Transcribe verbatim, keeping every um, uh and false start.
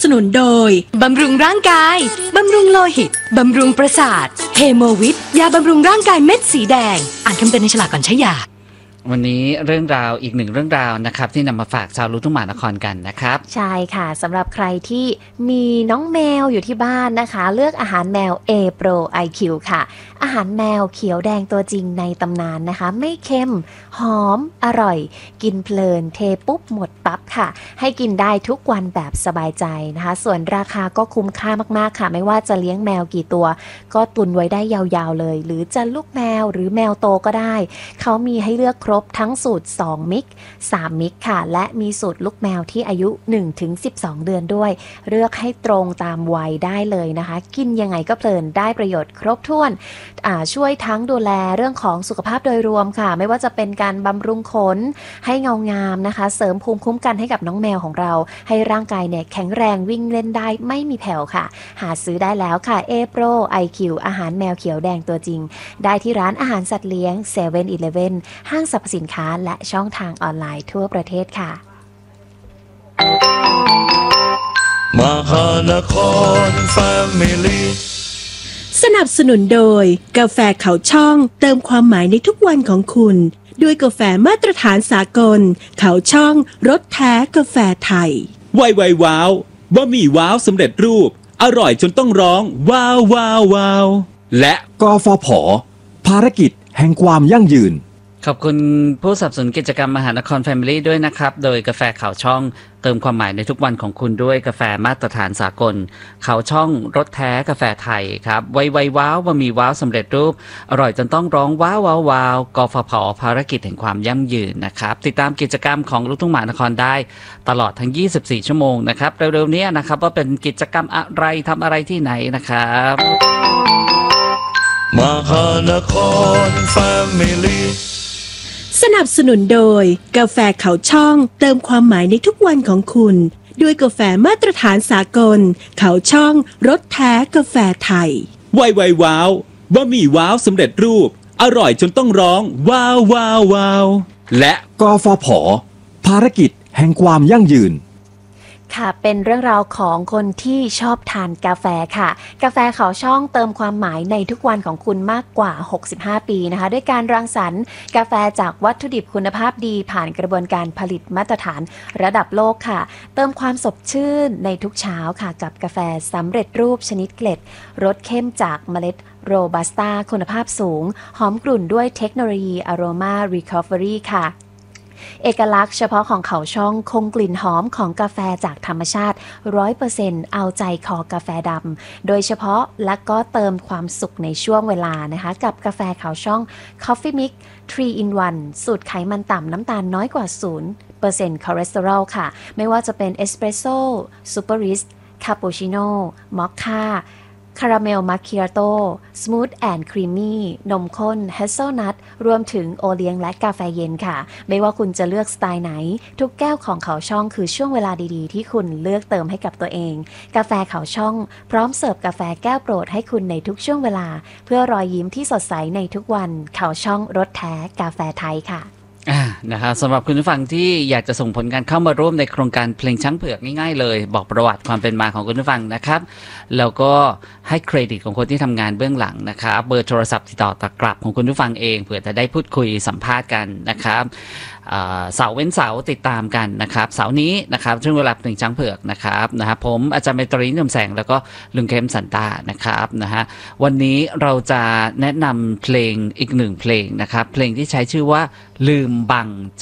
นุนโดยบำรุงร่างกายบำรุงโลหิตบำรุงประสาทเฮโมวิทยาบำรุงร่างกายเม็ดสีแดงอ่านคำเตือนในฉลากก่อนใช้ยาวันนี้เรื่องราวอีกหนึ่งเรื่องราวนะครับที่นำมาฝากชาวลูกทุ่งมหานครกันนะครับใช่ค่ะสำหรับใครที่มีน้องแมวอยู่ที่บ้านนะคะเลือกอาหารแมว A Pro ไอ คิว ค่ะอาหารแมวเขียวแดงตัวจริงในตำนานนะคะไม่เค็มหอมอร่อยกินเพลินเทปุ๊บหมดปั๊บค่ะให้กินได้ทุกวันแบบสบายใจนะคะส่วนราคาก็คุ้มค่ามากๆค่ะไม่ว่าจะเลี้ยงแมวกี่ตัวก็ตุนไว้ได้ยาวๆเลยหรือจะลูกแมวหรือแมวโตก็ได้เขามีให้เลือกครบทั้งสูตรสองมิกสามมิกค่ะและมีสูตรลูกแมวที่อายุ หนึ่งถึงสิบสอง เดือนด้วยเลือกให้ตรงตามวัยได้เลยนะคะกินยังไงก็เพลินได้ประโยชน์ครบถ้วนช่วยทั้งดูแลเรื่องของสุขภาพโดยรวมค่ะไม่ว่าจะเป็นการบำรุงขนให้เงางามนะคะเสริมภูมิคุ้มกันให้กับน้องแมวของเราให้ร่างกายเนี่ยแข็งแรงวิ่งเล่นได้ไม่มีแผ่วค่ะหาซื้อได้แล้วค่ะ A Pro ไอ คิว อาหารแมวเขียวแดงตัวจริงได้ที่ร้านอาหารสัตว์เลี้ยง เซเว่น อีเลฟเว่น ห้างสรรพสินค้าและช่องทางออนไลน์ทั่วประเทศค่ะมหานครแฟมิลี่สนับสนุนโดยกาแฟเขาช่องเติมความหมายในทุกวันของคุณด้วยกาแฟมาตรฐานสากลเขาช่องรสแท้กาแฟไทยไวไวว้าวบะหมี่ว้าวสำเร็จรูปอร่อยจนต้องร้องว้าวว้าวว้าวและกฟผ.ภารกิจแห่งความยั่งยืนขอบคุณผู้สนับสนุนกิจกรรมมหานครแฟมิลี่ด้วยนะครับโดยกาแฟเขาช่องเติมความหมายในทุกวันของคุณด้วยกาแฟมาตรฐานสากลเขาช่องรสแท้กาแฟไทยครับไวไวว้าวบะหมี่ว้าวสำเร็จรูปอร่อยจนต้องร้องว้าวว้าวว้าวกฟผ.ภารกิจแห่งความยั่งยืนนะครับติดตามกิจกรรมของลูกทุ่งมหานครได้ตลอดทั้งยี่สิบสี่ชั่วโมงนะครับเร็วๆนี้นะครับว่าเป็นกิจกรรมอะไรทำอะไรที่ไหนนะครับมหานครแฟมิลี่สนับสนุนโดยกาแฟเขาช่องเติมความหมายในทุกวันของคุณด้วยกาแฟมาตรฐานสากลเขาช่องรสแท้กาแฟไทยไวไวว้าวบะหมี่ว้าวสำเร็จรูปอร่อยจนต้องร้องว้าวว้าวว้าวและกฟผ.ภารกิจแห่งความยั่งยืนค่ะเป็นเรื่องราวของคนที่ชอบทานกาแฟค่ะกาแฟเขาช่องเติมความหมายในทุกวันของคุณมากกว่าหกสิบห้าปีนะคะด้วยการรังสรรค์กาแฟจากวัตถุดิบคุณภาพดีผ่านกระบวนการผลิตมาตรฐานระดับโลกค่ะเติมความสดชื่นในทุกเช้าค่ะกับกาแฟสำเร็จรูปชนิดเกล็ดรสเข้มจากเมล็ดโรบัสต้าคุณภาพสูงหอมกลุ่นด้วยเทคโนโลยี Aroma Recovery ค่ะเอกลักษณ์เฉพาะของเขาช่องคงกลิ่นหอมของกาแฟจากธรรมชาติ ร้อยเปอร์เซ็นต์ เอาใจคอกาแฟดำโดยเฉพาะและก็เติมความสุขในช่วงเวลานะคะกับกาแฟเขาช่อง Coffee Mix ทรี in วัน สูตรไขมันต่ำน้ำตาลน้อยกว่า ศูนย์เปอร์เซ็นต์ คอเลสเตอรอลค่ะไม่ว่าจะเป็นเอสเปรสโซ่ซูเปอร์ริสคาปูชิโน่มอคค่าคาราเมลมัคคิอาโต้สมูทแอนด์ครีมมี่นมข้นเฮเซลนัทรวมถึงโอเลี้ยงและกาแฟเย็นค่ะไม่ว่าคุณจะเลือกสไตล์ไหนทุกแก้วของเขาช่องคือช่วงเวลาดีๆที่คุณเลือกเติมให้กับตัวเองกาแฟเขาช่องพร้อมเสิร์ฟกาแฟแก้วโปรดให้คุณในทุกช่วงเวลาเพื่อรอยยิ้มที่สดใสในทุกวันเขาช่องรสแท้กาแฟไทยค่ะอ่านะครับสำหรับคุณผู้ฟังที่อยากจะส่งผลการเข้ามาร่วมในโครงการเพลงช้างเผือกง่ายๆเลยบอกประวัติความเป็นมาของคุณผู้ฟังนะครับแล้วก็ให้เครดิตของคนที่ทำงานเบื้องหลังนะครับเบอร์โทรศัพท์ติดต่อตะกลับของคุณผู้ฟังเองเผื่อจะได้พูดคุยสัมภาษณ์กันนะครับเสาร์เว้นเสาร์ติดตามกันนะครับเสาร์นี้นะครับช่วงเวลาเพลงช้างเผือกนะครับนะฮะผมอาจารย์เมตรีนิยมแสงแล้วก็ลุงเข้มสันตานะครับนะฮะวันนี้เราจะแนะนำเพลงอีกหนึ่งเพลงนะครับเพลงที่ใช้ชื่อว่าลืมบัง